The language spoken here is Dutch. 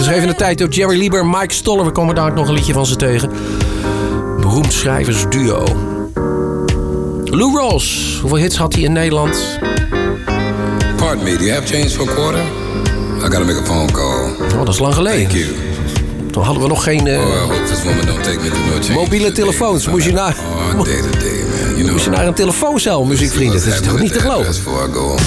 Geschreven in de tijd door Jerry Lieber en Mike Stoller. We komen daar nog een liedje van ze tegen. Beroemd schrijversduo. Lou Rawls. Hoeveel hits had hij in Nederland? Pardon me, do you have change for a quarter? I gotta make a phone call. Oh, dat is lang geleden. Thank you. Toen hadden we nog geen mobiele telefoons. Moest je naar een telefooncel, muziekvrienden. Dat is toch niet te geloven?